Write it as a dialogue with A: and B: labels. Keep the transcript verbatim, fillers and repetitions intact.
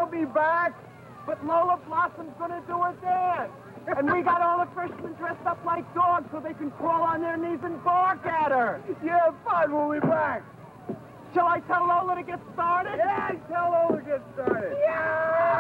A: be back.
B: But Lola Blossom's gonna do her dance. And we got all the freshmen dressed up like dogs so they can crawl on their knees and bark at her.
A: Yeah, fine, we'll be back.
B: Shall I tell Lola to get started?
A: Yeah, tell Lola to get started.
B: Yeah!